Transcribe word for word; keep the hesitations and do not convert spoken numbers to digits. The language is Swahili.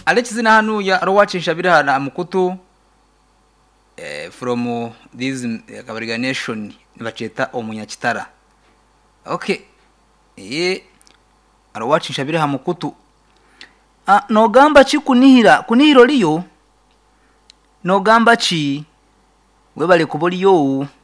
Alex zina hanu ya rowacisha bira na mukutu eh, from this uh, Kabariga nation nibaceta omunyakitara. Okay. Ye rowacisha bira mukutu. Ah no gamba chi kunihira kunihiro liyo no gamba chi webale kuboliyo